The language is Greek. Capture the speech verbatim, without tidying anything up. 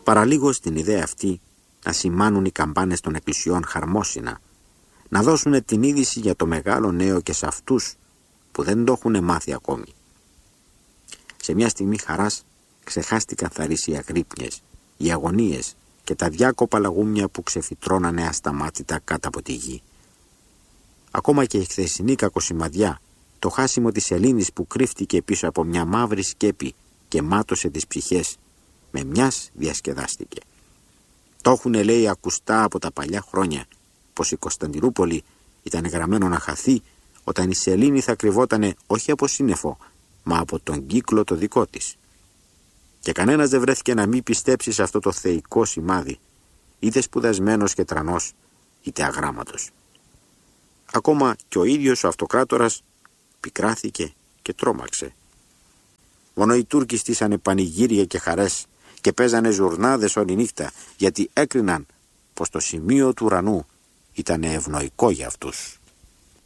Παραλίγο στην ιδέα αυτή να σημάνουν οι καμπάνες των εκκλησιών χαρμόσυνα, να δώσουν την είδηση για το μεγάλο νέο και σε αυτούς που δεν το έχουν μάθει ακόμη. Σε μια στιγμή χαράς ξεχάστηκαν θαρείς οι αγρύπνιες, οι αγωνίες και τα διάκοπα λαγούμια που ξεφυτρώνανε ασταμάτητα κάτω από τη γη. Ακόμα και η χθεσινή κακοσημαδιά, το χάσιμο της σελήνης που κρύφτηκε πίσω από μια μαύρη σκέπη και μάτωσε τις ψυχές, με μιας διασκεδάστηκε. Το έχουνε λέει ακουστά από τα παλιά χρόνια, πως η Κωνσταντινούπολη ήταν γραμμένο να χαθεί όταν η σελήνη θα κρυβότανε όχι από σύννεφο, μα από τον κύκλο το δικό της. Και κανένας δεν βρέθηκε να μην πιστέψει σε αυτό το θεϊκό σημάδι, είτε σπουδασμένος και τρανός, είτε αγράμματος. Ακόμα και ο ίδιος ο αυτοκράτορας πικράθηκε και τρόμαξε. Μόνο οι Τούρκοι στήσανε πανηγύρια και χαρές και παίζανε ζουρνάδες όλη νύχτα, γιατί έκριναν πως το σημείο του ουρανού ήταν ευνοϊκό για αυτούς.